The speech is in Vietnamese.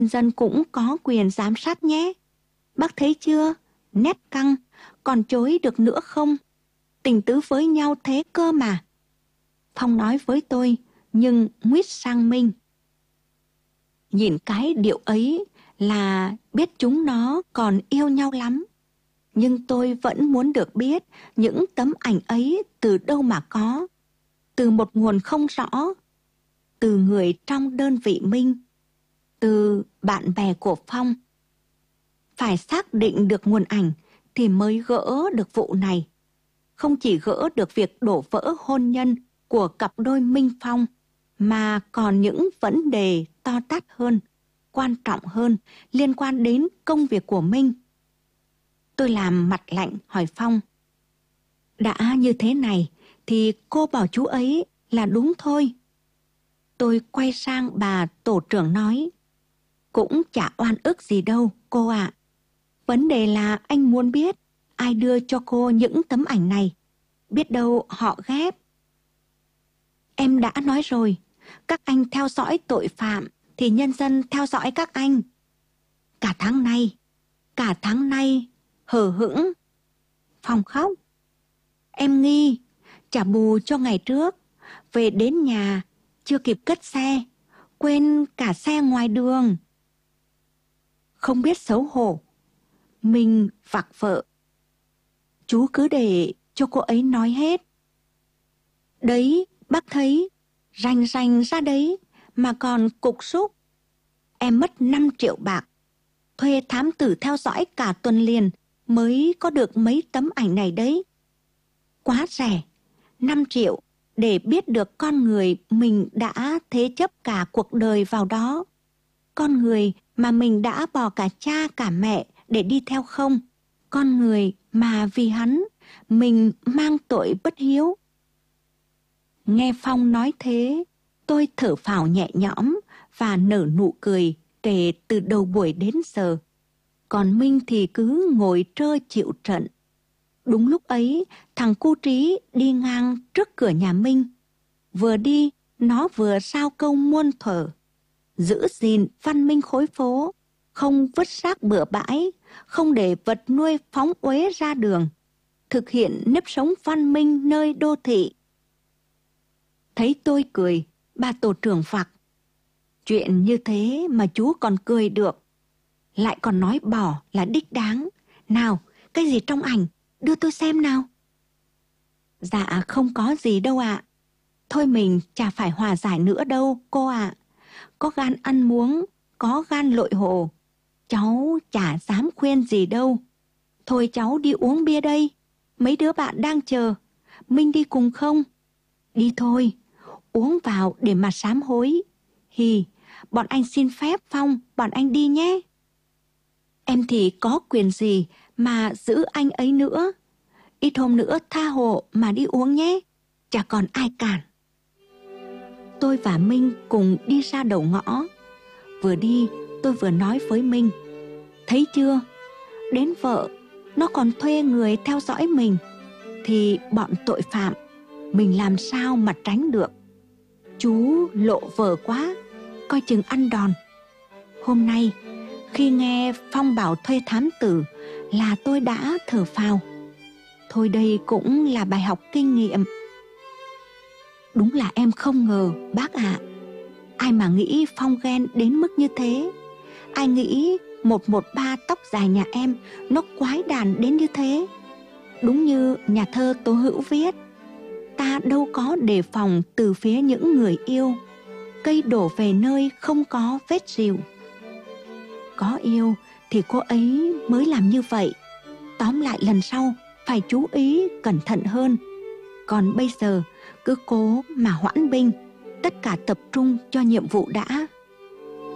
dân cũng có quyền giám sát nhé. Bác thấy chưa? Nét căng, còn chối được nữa không? Tình tứ với nhau thế cơ mà. Phong nói với tôi, nhưng nguyết sang Minh. Nhìn cái điệu ấy là biết chúng nó còn yêu nhau lắm. Nhưng tôi vẫn muốn được biết những tấm ảnh ấy từ đâu mà có. Từ một nguồn không rõ. Từ người trong đơn vị Minh. Từ bạn bè của Phong. Phải xác định được nguồn ảnh thì mới gỡ được vụ này. Không chỉ gỡ được việc đổ vỡ hôn nhân của cặp đôi Minh Phong, mà còn những vấn đề to tát hơn, quan trọng hơn liên quan đến công việc của Minh. Tôi làm mặt lạnh hỏi Phong. Đã như thế này thì cô bảo chú ấy là đúng thôi. Tôi quay sang bà tổ trưởng nói. Cũng chả oan ức gì đâu cô ạ. Vấn đề là anh muốn biết ai đưa cho cô những tấm ảnh này. Biết đâu họ ghép. Em đã nói rồi, các anh theo dõi tội phạm thì nhân dân theo dõi các anh. Cả tháng nay hờ hững. Phong khóc. Em nghi, trả bù cho ngày trước, về đến nhà chưa kịp cất xe, quên cả xe ngoài đường. Không biết xấu hổ, mình vặc vợ. Chú cứ để cho cô ấy nói hết. Đấy, bác thấy, rành ra đấy mà còn cục súc. Em mất 5 triệu bạc, thuê thám tử theo dõi cả tuần liền mới có được mấy tấm ảnh này đấy. Quá rẻ, 5 triệu để biết được con người mình đã thế chấp cả cuộc đời vào đó. Con người mà mình đã bỏ cả cha cả mẹ để đi theo không. Con người mà vì hắn mình mang tội bất hiếu. Nghe Phong nói thế, tôi thở phào nhẹ nhõm và nở nụ cười kể từ đầu buổi đến giờ. Còn Minh thì cứ ngồi trơ chịu trận. Đúng lúc ấy, thằng cu Trí đi ngang trước cửa nhà Minh. Vừa đi, nó vừa sao câu muôn thuở. Giữ gìn văn minh khối phố, không vứt rác bừa bãi, không để vật nuôi phóng uế ra đường. Thực hiện nếp sống văn minh nơi đô thị. Thấy tôi cười, bà tổ trưởng phạt. Chuyện như thế mà chú còn cười được. Lại còn nói bỏ là đích đáng. Nào, cái gì trong ảnh, đưa tôi xem nào. Dạ không có gì đâu ạ. Thôi mình chả phải hòa giải nữa đâu cô ạ. Có gan ăn muống, có gan lội hồ. Cháu chả dám khuyên gì đâu. Thôi cháu đi uống bia đây. Mấy đứa bạn đang chờ. Minh đi cùng không? Đi thôi, uống vào để mà sám hối. Hì, bọn anh xin phép Phong, bọn anh đi nhé. Em thì có quyền gì mà giữ anh ấy nữa. Ít hôm nữa tha hồ mà đi uống nhé. Chả còn ai cản. Tôi và Minh cùng đi ra đầu ngõ. Vừa đi tôi vừa nói với Minh. Thấy chưa? Đến vợ nó còn thuê người theo dõi mình. Thì bọn tội phạm mình làm sao mà tránh được. Chú lộ vờ quá, coi chừng ăn đòn. Hôm nay khi nghe Phong bảo thuê thám tử là tôi đã thở phào. Thôi đây cũng là bài học kinh nghiệm. Đúng là em không ngờ bác ạ. Ai mà nghĩ Phong ghen đến mức như thế. Ai nghĩ 113 tóc dài nhà em nó quái đản đến như thế. Đúng như nhà thơ Tố Hữu viết. Ta đâu có đề phòng từ phía những người yêu. Cây đổ về nơi không có vết rìu. Có yêu thì cô ấy mới làm như vậy. Tóm lại lần sau phải chú ý cẩn thận hơn. Còn bây giờ cứ cố mà hoãn binh. Tất cả tập trung cho nhiệm vụ đã.